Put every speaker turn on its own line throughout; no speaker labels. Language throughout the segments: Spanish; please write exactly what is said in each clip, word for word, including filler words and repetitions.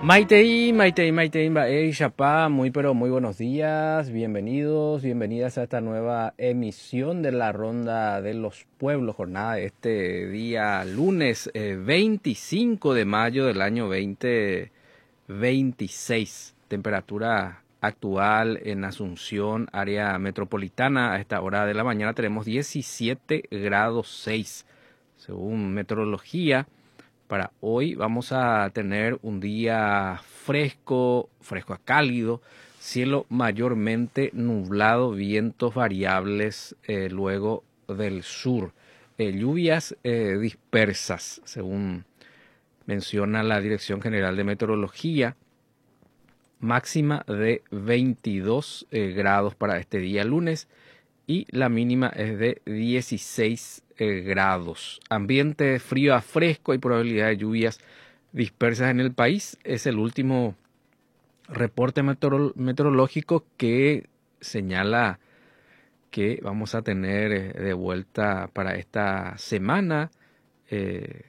Maitei, Maitei, Maitei, Baei, Chapá, muy pero muy buenos días, bienvenidos, bienvenidas a esta nueva emisión de la Ronda de los Pueblos, jornada de este día lunes eh, veinticinco de mayo del año veinte veintiséis. Temperatura actual en Asunción, área metropolitana, a esta hora de la mañana tenemos diecisiete grados seis, según meteorología. Para hoy vamos a tener un día fresco, fresco a cálido, cielo mayormente nublado, vientos variables eh, luego del sur, eh, lluvias eh, dispersas, según menciona la Dirección General de Meteorología, máxima de veintidós eh, grados para este día lunes y la mínima es de dieciséis eh, grados. Ambiente frío a fresco y probabilidad de lluvias dispersas en el país. Es el último reporte meteoro- meteorológico que señala que vamos a tener eh, de vuelta para esta semana eh,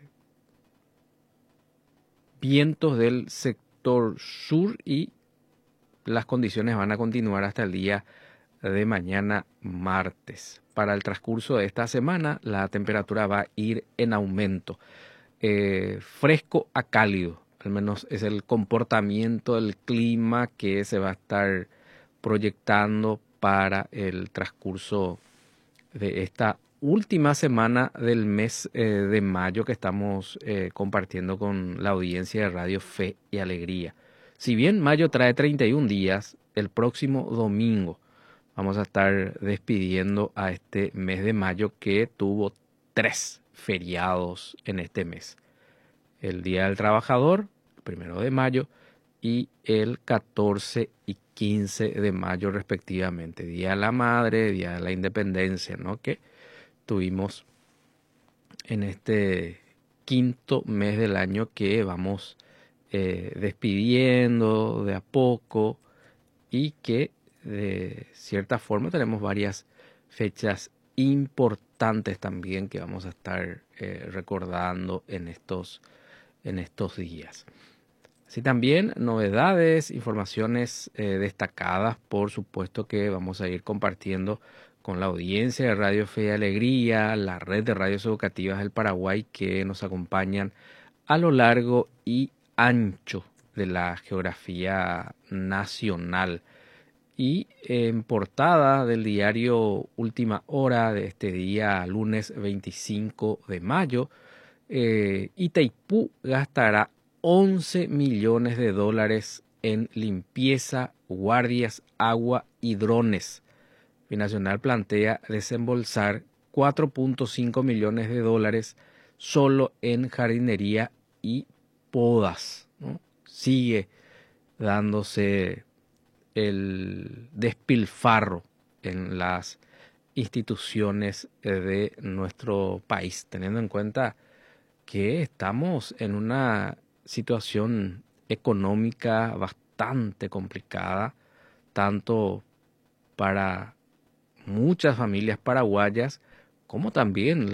vientos del sector sur y las condiciones van a continuar hasta el día de mañana martes. Para el transcurso de esta semana la temperatura va a ir en aumento, eh, fresco a cálido, al menos es el comportamiento del clima que se va a estar proyectando para el transcurso de esta última semana del mes eh, de mayo que estamos eh, compartiendo con la audiencia de Radio Fe y Alegría. Si bien mayo trae treinta y un días, el próximo domingo vamos a estar despidiendo a este mes de mayo que tuvo tres feriados en este mes. El Día del Trabajador, el primero de mayo, y el catorce y quince de mayo respectivamente. Día de la Madre, Día de la Independencia, ¿no? Que tuvimos en este quinto mes del año que vamos eh, despidiendo de a poco y que de cierta forma tenemos varias fechas importantes también que vamos a estar eh, recordando en estos, en estos días. Así también novedades, informaciones eh, destacadas, por supuesto que vamos a ir compartiendo con la audiencia de Radio Fe y Alegría, la red de radios educativas del Paraguay que nos acompañan a lo largo y ancho de la geografía nacional. Y en portada del diario Última Hora de este día, lunes veinticinco de mayo, eh, Itaipú gastará once millones de dólares en limpieza, guardias, agua y drones. Binacional plantea desembolsar cuatro punto cinco millones de dólares solo en jardinería y podas, ¿no? Sigue dándose el despilfarro en las instituciones de nuestro país, teniendo en cuenta que estamos en una situación económica bastante complicada, tanto para muchas familias paraguayas como también